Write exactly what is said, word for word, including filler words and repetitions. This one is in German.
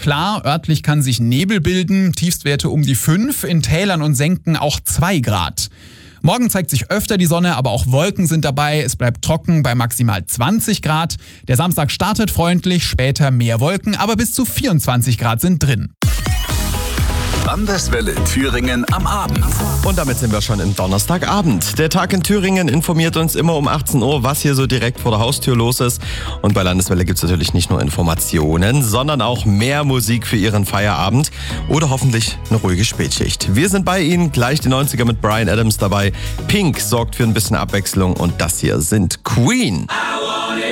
klar, örtlich kann sich Nebel bilden, Tiefstwerte um die fünf, in Tälern und Senken auch zwei Grad. Morgen zeigt sich öfter die Sonne, aber auch Wolken sind dabei. Es bleibt trocken bei maximal zwanzig Grad. Der Samstag startet freundlich, später mehr Wolken, aber bis zu vierundzwanzig Grad sind drin. Landeswelle Thüringen am Abend. Und damit sind wir schon im Donnerstagabend. Der Tag in Thüringen informiert uns immer um achtzehn Uhr, was hier so direkt vor der Haustür los ist. Und bei Landeswelle gibt es natürlich nicht nur Informationen, sondern auch mehr Musik für Ihren Feierabend oder hoffentlich eine ruhige Spätschicht. Wir sind bei Ihnen, gleich die neunziger mit Bryan Adams dabei. Pink sorgt für ein bisschen Abwechslung und das hier sind Queen.